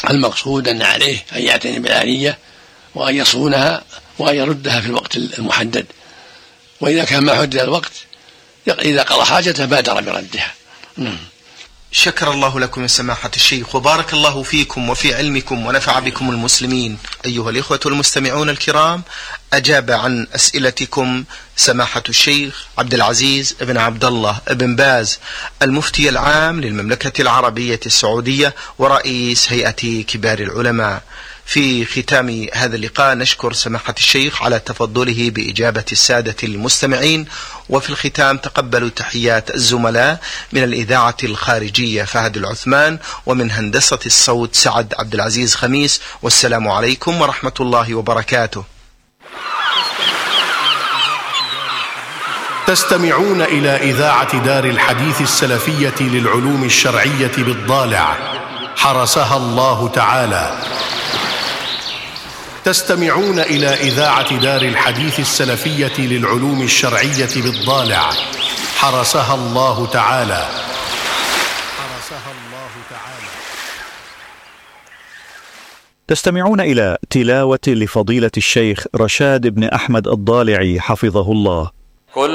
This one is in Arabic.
المقصود أن عليه أن يعتني بالآنية وأن يصونها وأن يردها في الوقت المحدد، وإذا كان ما حدد الوقت إذا قضى حاجته بادر بردها. شكر الله لكم يا سماحة الشيخ، وبارك الله فيكم وفي علمكم ونفع بكم المسلمين. أيها الإخوة المستمعون الكرام، أجاب عن أسئلتكم سماحة الشيخ عبد العزيز بن عبد الله بن باز، المفتي العام للمملكة العربية السعودية ورئيس هيئة كبار العلماء. في ختام هذا اللقاء نشكر سماحة الشيخ على تفضله بإجابة السادة المستمعين، وفي الختام تقبلوا تحيات الزملاء من الإذاعة الخارجية فهد العثمان، ومن هندسة الصوت سعد عبد العزيز خميس، والسلام عليكم ورحمة الله وبركاته. تستمعون إلى إذاعة دار الحديث السلفية للعلوم الشرعية بالضالع حرسها الله تعالى. تستمعون إلى إذاعة دار الحديث السلفية للعلوم الشرعية بالضالع حرسها الله تعالى. تستمعون إلى تلاوة لفضيلة الشيخ رشاد بن أحمد الضالعي حفظه الله